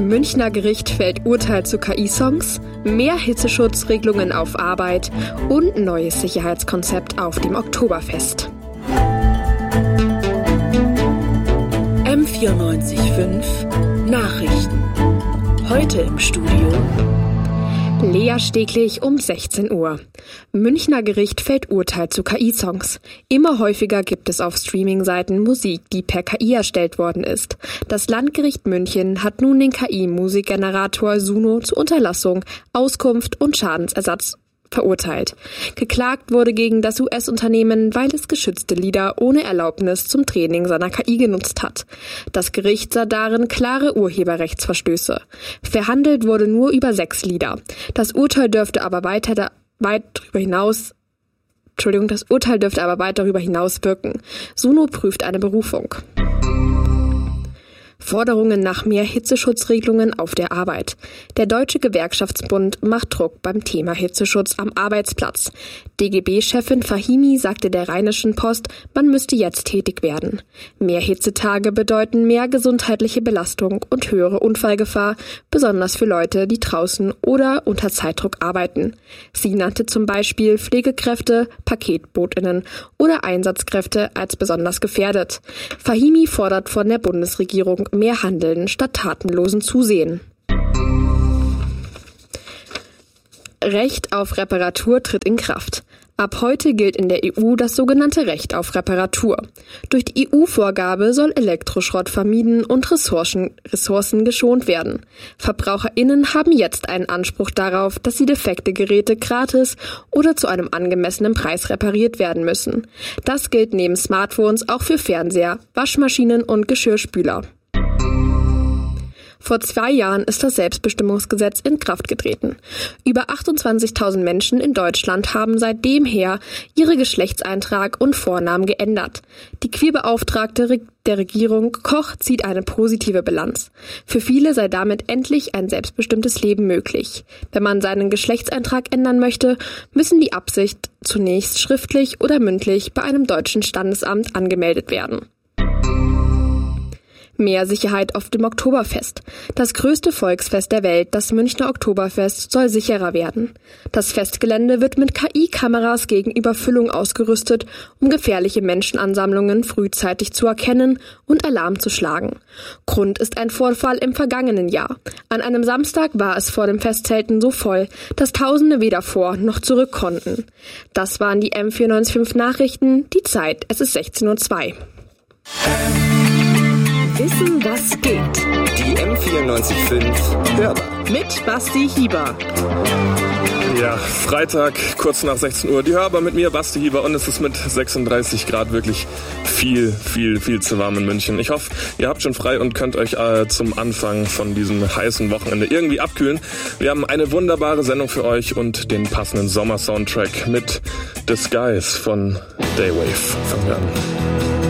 Münchner Gericht fällt Urteil zu KI-Songs, mehr Hitzeschutzregelungen auf Arbeit und neues Sicherheitskonzept auf dem Oktoberfest. M94.5 Nachrichten. Heute im Studio Lea Steglich um 16 Uhr. Münchner Gericht fällt Urteil zu KI-Songs. Immer häufiger gibt es auf Streaming-Seiten Musik, die per KI erstellt worden ist. Das Landgericht München hat nun den KI-Musikgenerator Suno zu Unterlassung, Auskunft und Schadensersatz verurteilt. Geklagt wurde gegen das US-Unternehmen, weil es geschützte Lieder ohne Erlaubnis zum Training seiner KI genutzt hat. Das Gericht sah darin klare Urheberrechtsverstöße. Verhandelt wurde nur über 6 Lieder. Das Urteil dürfte aber weit darüber hinaus wirken. Suno prüft eine Berufung. Forderungen nach mehr Hitzeschutzregelungen auf der Arbeit. Der Deutsche Gewerkschaftsbund macht Druck beim Thema Hitzeschutz am Arbeitsplatz. DGB-Chefin Fahimi sagte der Rheinischen Post, man müsste jetzt tätig werden. Mehr Hitzetage bedeuten mehr gesundheitliche Belastung und höhere Unfallgefahr, besonders für Leute, die draußen oder unter Zeitdruck arbeiten. Sie nannte zum Beispiel Pflegekräfte, PaketbotInnen oder Einsatzkräfte als besonders gefährdet. Fahimi fordert von der Bundesregierung mehr Handeln statt tatenlosen Zusehen. Recht auf Reparatur tritt in Kraft. Ab heute gilt in der EU das sogenannte Recht auf Reparatur. Durch die EU-Vorgabe soll Elektroschrott vermieden und Ressourcen geschont werden. VerbraucherInnen haben jetzt einen Anspruch darauf, dass die defekte Geräte gratis oder zu einem angemessenen Preis repariert werden müssen. Das gilt neben Smartphones auch für Fernseher, Waschmaschinen und Geschirrspüler. Vor 2 Jahren ist das Selbstbestimmungsgesetz in Kraft getreten. Über 28.000 Menschen in Deutschland haben seitdem her ihre Geschlechtseintrag und Vornamen geändert. Die Queerbeauftragte der Regierung Koch zieht eine positive Bilanz. Für viele sei damit endlich ein selbstbestimmtes Leben möglich. Wenn man seinen Geschlechtseintrag ändern möchte, müssen die Absicht zunächst schriftlich oder mündlich bei einem deutschen Standesamt angemeldet werden. Mehr Sicherheit auf dem Oktoberfest. Das größte Volksfest der Welt, das Münchner Oktoberfest, soll sicherer werden. Das Festgelände wird mit KI-Kameras gegen Überfüllung ausgerüstet, um gefährliche Menschenansammlungen frühzeitig zu erkennen und Alarm zu schlagen. Grund ist ein Vorfall im vergangenen Jahr. An einem Samstag war es vor den Festzelten so voll, dass Tausende weder vor noch zurück konnten. Das waren die M94.5 Nachrichten. Die Zeit, es ist 16:02 Uhr. Wissen, was geht. Die M94.5 Hörbar. Mit Basti Hieber. Ja, Freitag, kurz nach 16 Uhr. Die Hörbar mit mir, Basti Hieber. Und es ist mit 36 Grad wirklich viel zu warm in München. Ich hoffe, ihr habt schon frei und könnt euch zum Anfang von diesem heißen Wochenende irgendwie abkühlen. Wir haben eine wunderbare Sendung für euch und den passenden Sommer-Soundtrack mit Disguise von Daywave. Fangen wir an.